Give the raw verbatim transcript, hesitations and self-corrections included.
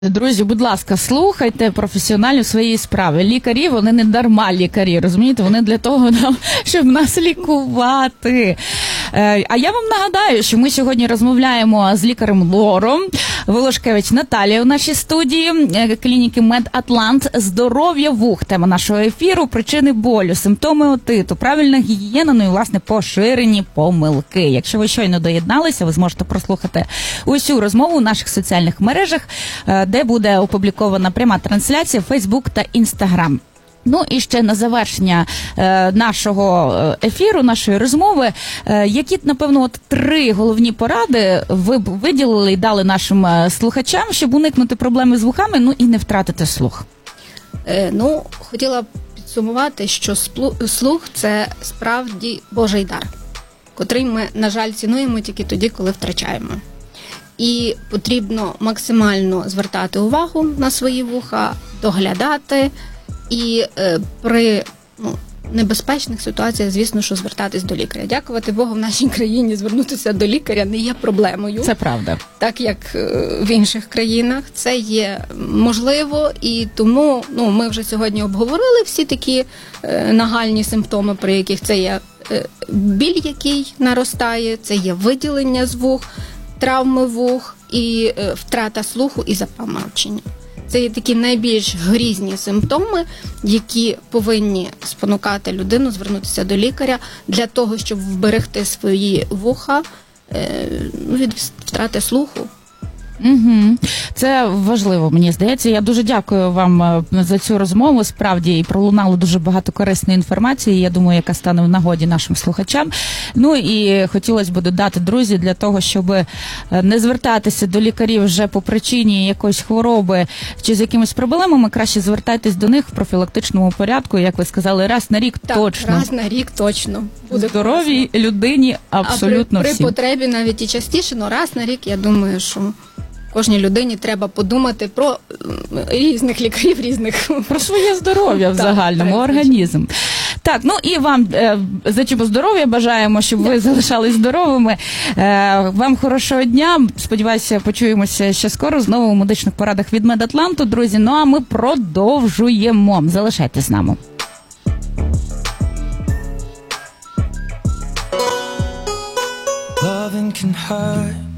Друзі, будь ласка, слухайте професіоналів своєї справи. Лікарі, вони не дарма лікарі, розумієте? Вони для того, щоб нас лікувати. А я вам нагадаю, що ми сьогодні розмовляємо з лікарем Лором. Волошкевич Наталія у нашій студії, клініки Медатлант. Здоров'я вух. Тема нашого ефіру, причини болю, симптоми отиту, правильна гігієна, ну і, власне, поширені помилки. Якщо ви щойно доєдналися, ви зможете прослухати усю розмову у наших соціальних мережах, де буде опублікована пряма трансляція Facebook та Instagram. Ну і ще на завершення е, нашого ефіру, нашої розмови, е, які, напевно, от три головні поради ви б виділили і дали нашим слухачам, щоб уникнути проблеми з вухами, ну і не втратити слух? Е, ну, хотіла б підсумувати, що слух – це справді Божий дар, котрий ми, на жаль, цінуємо тільки тоді, коли втрачаємо. І потрібно максимально звертати увагу на свої вуха, доглядати і е, при ну, небезпечних ситуаціях, звісно, що звертатись до лікаря. Дякувати Богу, в нашій країні звернутися до лікаря не є проблемою. Це правда. Так, як е, в інших країнах. Це є можливо, і тому ну, ми вже сьогодні обговорили всі такі е, нагальні симптоми, при яких це є е, біль, який наростає, це є виділення з вух, травми вух і е, втрата слуху і запаморочення. Це є такі найбільш грізні симптоми, які повинні спонукати людину звернутися до лікаря для того, щоб вберегти свої вуха е, від втрати слуху. Угу. Це важливо, мені здається. Я дуже дякую вам за цю розмову. Справді, і пролунало дуже багато корисної інформації, я думаю, яка стане в нагоді нашим слухачам. Ну і хотілося б додати, друзі, для того, щоб не звертатися до лікарів вже по причині якоїсь хвороби чи з якимись проблемами, краще звертайтесь до них в профілактичному порядку, як ви сказали, раз на рік так, точно. раз на рік точно. Буде здоровій класно. Людині абсолютно а при, всім. При потребі навіть і частіше, але раз на рік, я думаю, що кожній людині треба подумати про різних лікарів, різних... Про своє здоров'я в загальному, організм. Так, ну і вам е, за чим здоров'я бажаємо, щоб ви залишались здоровими. Е, вам хорошого дня. Сподіваюся, почуємося ще скоро знову у медичних порадах від Медатланту, друзі. Ну а ми продовжуємо. Залишайтесь з нами. Loving can hurt.